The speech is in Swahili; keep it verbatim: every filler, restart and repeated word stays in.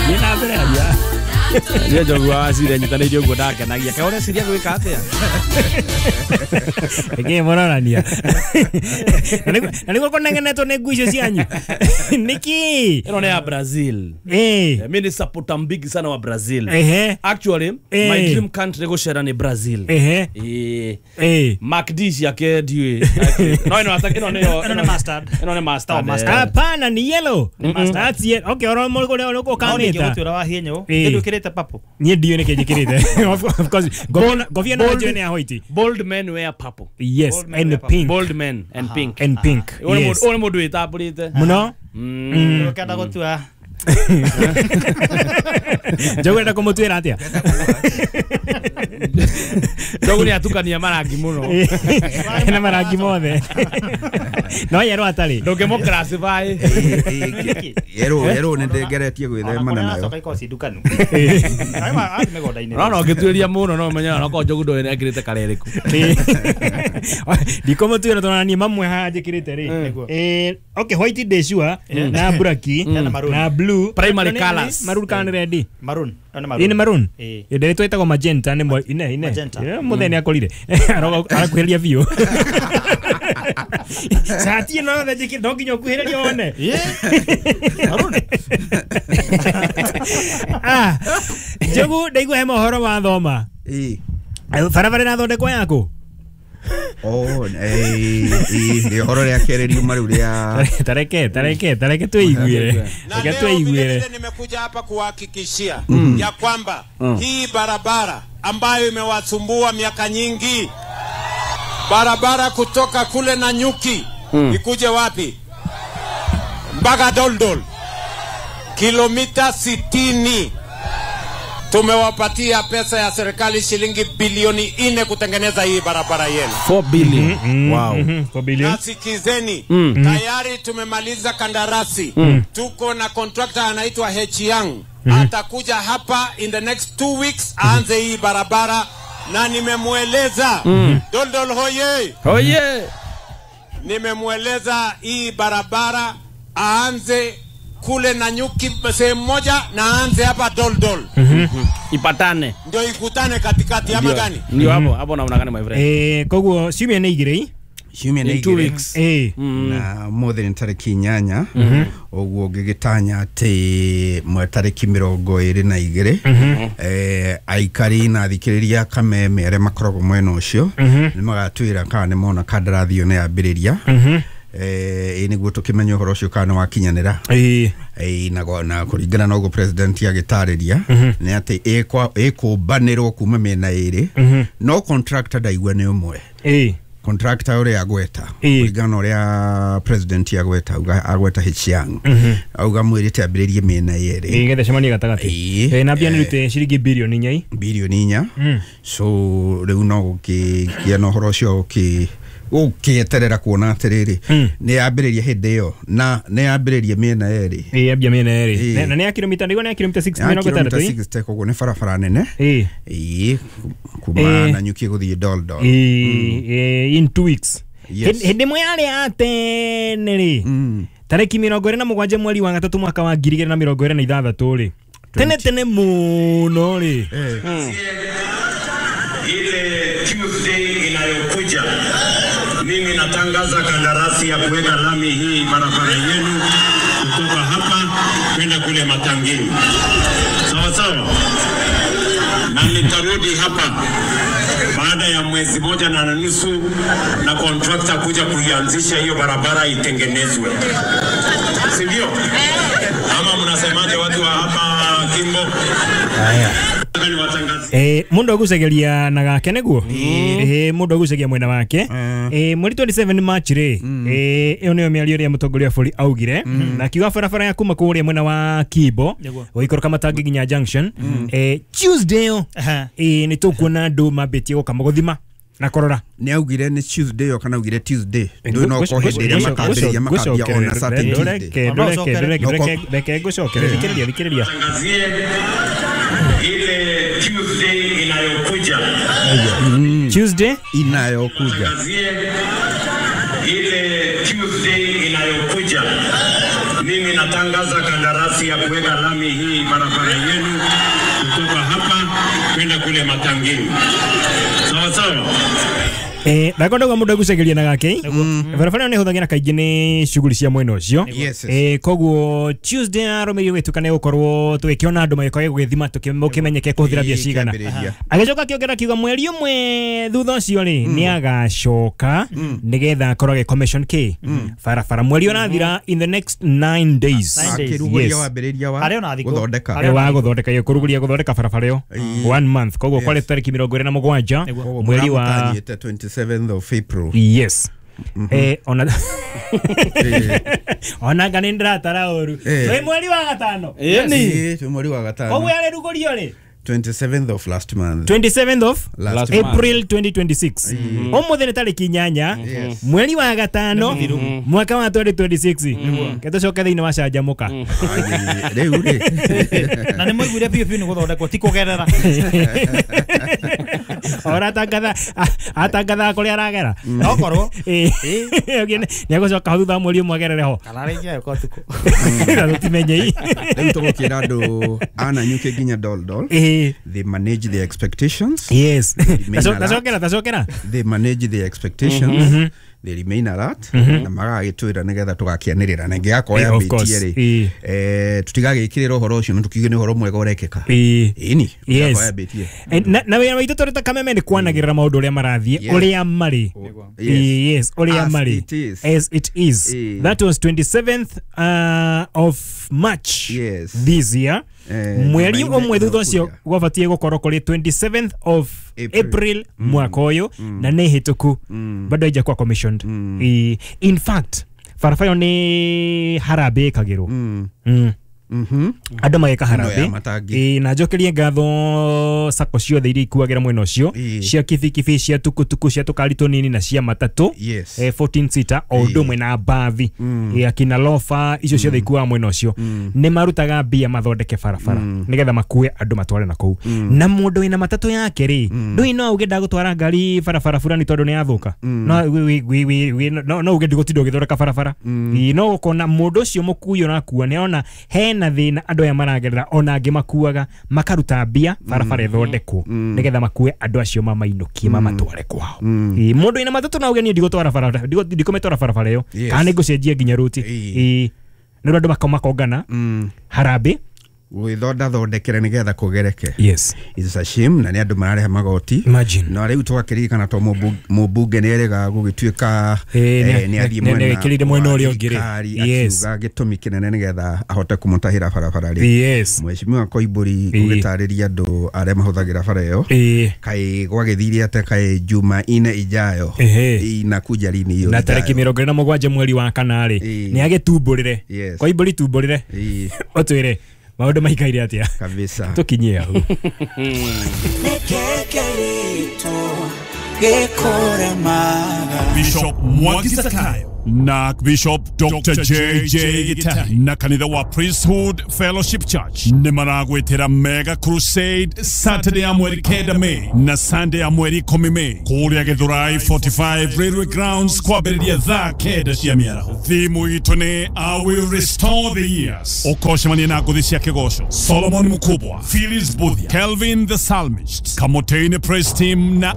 Nina bereria. Ndio jogu asire nyitane jogu dake nagia. Kaone siria gwika atia. Ege mororania. Nalikuwa konengeneto negu icio cianyu. Niki. Ino ni ya Brazil. Eh. Mimi ni supporter big sana wa Brazil. Eh. Actually, eh. my dream country go share ni Brazil. Eh. Eh. Eh. Macdish yake diwe. No ino ataki ino ino ino mustard. Ino ni mustard. Hapana ni yellow. Ni mustard. Okay, oro mo ko ko kameta. Ndio wa hienyo. Ndio kireta papo. Ni ndio ni keje kireta. Of course. Governor wa Jene Haiti. Bold men wear purple. Yes, and pink. Bold men and pink. And pink. Yes. Ole mo do itabulite. Muno? Mm. Kada go tua. Jogo era como tu era atia. Jogo ni atukania marangi muno. Ena marangi mothe. No yero atari. Ndoge mo classify. Yero yero nende geretie gwithema na nayo. Soka ikosi dukanu. Ai ma ati megoda ine. No no gitueria muno no menya no ko jogo ndo ene agirite kareriku. Di como tu era tonani mamwe ha jikirite ri. Eh okay white day sure na buraki na blue primary colors maroon kan ready maroon ana maroon ine maroon eh ide to ita ko magenta ne ine ine mutheni akorire arakuheria view sati no the jiki doginyo kuheria one maroon ah jogu ndaigu he mohoro wa thoma eh farabara na thonde kwa yako. Oh, eh, eh, horo ya kereri maruria. Tareke, tareke, tareke tuiguire. Tareke tuiguire. Nimekuja hapa kuhakikishia ya kwamba hii barabara ambayo imewasumbua miaka nyingi, barabara kutoka kule na Nyuki ikuje wapi? Mpaka Doldol. Kilomita sitini. Tumewapatia pesa ya serikali shilingi bilioni nne kutengeneza hii barabara yenu. four billion. Mm -hmm. Wow. Mm -hmm. four billion. Nasikizeni. Mm -hmm. Tayari tumemaliza kandarasi. Mm. Tuko na contractor anaitwa H Young. Mm -hmm. Atakuja hapa in the next two weeks aanze hii barabara na nimemueleza. Mm. Doldol hoye. Hoye. Nimemueleza hii barabara aanze kule na Nyuki sehemu moja na aanze hapa Doldol. Mhm. Ipatane. Ndio ikutane katikati ama gani? Ndio hapo, hapo naona gani my friend. Eh, koguo ciumia ni igire. Ciumia ni igire. Eh. Na mothe ntariki nyanya. Mhm. Oguo ngigitanya ati mwe tariki mirongo iri na igire. Eh, aikari na thikiriria kameme are makorogo mwena ucio. Ni magatwira kana ni mona kandarathi one yambiriria. Mhm. Eh ini guto kimenyo horo cio kana wakinyanira eh eh na na kuringana na ugo president agitariria ni ati ekwa ekubanirwo kuma mena iri no contractor daigwa ni umwe eh contractor ore agweta kuringana ore president agweta agweta Hichiang auga mwirite ambiririe mena iri eh gethe cemani gatagati eh na bia ni rute ciringi bilioni nyai bilioni nya so riu no ki kiano horo cio ki ukieterera kuona atiriri ni ambiriria hindi yo na ni ambiriria miena eri eh ambia miena eri na ni kilomita ndigo ni kilomita six mirongo itandatu six koguo ni barabara nene eh eh kuma na Nyuki guthie Doldol eh in two weeks hindi mwari atene ri tariki mirongo iri na mugwanja mweri wa gatatu mwaka wa ngiri igiri na mirongo iri na ithathatũ ri tene tene muno ri ile Tuesday inayokuja mimi natangaza kandarasi ya kuweka lami hii barabara yenu kutoka hapa kwenda kule Matangini. Sawa sawa. Na nitarudi hapa baada ya mwezi moja na nusu na contractor kuja kuianzisha hiyo barabara itengenezwe. Si ndio? Ama mnasemaje watu wa hapa Kimbo? Haya. Eh mundu agucageria na gake neguo eh mundu agucageria mwena wake eh mweri twenty-seven March ri eh iyo niyo miario ria mutongoria buri augire na kiwa barabara ya kuma kuria mwena wa Kibo goikoroka Matangi nginya junction eh Tuesday eh ni tukuona andu mabetie gukama guthima na korora ni augire ni Tuesday yo kana augire Tuesday ndu no ko henderia makambiriria makambia ona Saturday Tuesday ndoreke ndoreke ndoreke gucokere thikiriria thikiriria ile Tuesday inayokuja Tuesday inayokuja ile Tuesday inayokuja mimi mimi natangaza kandarasi ya kuweka lami hii barabara yenu kutoka hapa kwenda kule Matangini. Sawa sawa. Eh, nakonda kwa muda gucegeria na gake. Barabara ne huthagira kaingĩ ni shughuli cia mwena ucio. Eh, koguo Tuesday aromerio wetu kana gukorwo twikiona andu magikoye gwithima tukimenyeke kuhuthira bia cigana. Agicoka kiongera kiuga mweri umwe thutha ucio ri ni agacoka nigetha akorage commission K. Barabara mweri unathira in the next nine days. Akiruguria wambiriria wa guthondeka. Wa guthondeka yo kuruguria guthondeka barabara yo one month. Koguo kwa tariki mirongo ĩrĩ na mũgwanja mweri wa twenty-seventh of April. Yes. Mm-hmm. Eh ona ona ganindra taraoru. Hey, mweri wa gatano. Yes, yes, mweri wa gatano. Koguo yale rugorio le twenty-seventh of last month. twenty-seventh of last April month. twenty twenty-six. Mm-hmm. Omuthene tariki inyanya mweri wa gatano mwaka wa twenty twenty-six. Keto coka thiini wa canjamuka. Riu ri. Na ni mwiguire piu piu ni guthondekwo ti kugerera. Ora tangatha atangatha kuri aragera. No korwo. Eh. Ni agocoka thutha mweri umwe agerere ho. Kararingia ko tuko. Na tutimenyei. Riu tugukira andu ana nyuke ginya dol dol. They manage the expectations. Yes. Tacokera tacokera. They manage the expectations. Mm-hmm. They remain alert. Mm-hmm. Na magagitwira nigetha tugakianirira na ngiakoya bitie ri. Eh tutigagikirira uhoro ucio no tukige ni uhoro mwega urekeka. Ini. Yes. Na na wira waitu tureta kameme ni kwanagirira maundu uria marathie uria mari. Yes, uria mari. As it is. That was twenty-seventh uh, of March this year. Mweri umwe thutha ucio gwabatie gukorwo kuri twenty-seventh of April mwaka uyu na ne hituku bado ija kwa commissioned. In fact farafyo ni harabe kagiro. Mhm. Ando mageka harabe. E na jokerie ngatho sako cio thiri kuagira mwena ucio cia kibikibi cia tukutuku cia tukarito nini na cia matatu eh fourteen seater ondo mwena bathi e akina lofa icio cio thikuwa mwena ucio ne marutaga bia mathondeke farafara nigetha makue andu matware na kou na mundu ina matatu yake ri ndui no uge ndagutwara ngari farafara fulani tondu ni athuka no no no uge ndigotindo githoreka farafara no ukona mundu ucio mukuyo na kuwa ne ona he na thina andu ya maragerera ona angi makuaga makaruta bia barabara ithondekwo nigetha makue andu acio mamainukie mamatware kwao. Eh mundu ina matatu na ugeni ndigotwara barabara ndikometwara barabara yo kana ngucenjie nginya ruti. Eh ni andu makomakongana harambe gwithonda thondekere nigetha kugereke. Yes, it's a shame na ni andu marareha magoti. Imagine no riu twakirikana to mubunge ni erega gugituika ni athie mwena ne kiride mwena uri ongire. Yes, gitumi kinene nigetha ahote kumutahira barabara ri. Yes, Mheshimiwa Koimburi gugitariria andu are mahuthagira bara yo kai gwagithiri ate kai juma ine ijayo inakuja lini hiyo na tariki mirongo ĩrĩ na mũgwanja mweri wa kanari ni agetumburire Koimburi tumburire otwire maundu maikaire atia kabisa tukinyia hu Bishop Mwangi Sakayo na Bishop Doctor J J Gitahi na kanitha wa Priesthood Fellowship Church ni maragwetera mega crusade Saturday ya mweri kenda Mei na Sunday ya mweri kumi Mei kuria Githurai forty-five Railway Grounds kwa beredia thaa kenda cia miaraho. Thimu itu ni I will restore the years. Okoshemania na nguthi cia kigosho Solomon Mukubwa, Phyllis Budhia, Kelvin the Psalmist, Kamoteine Praise Team na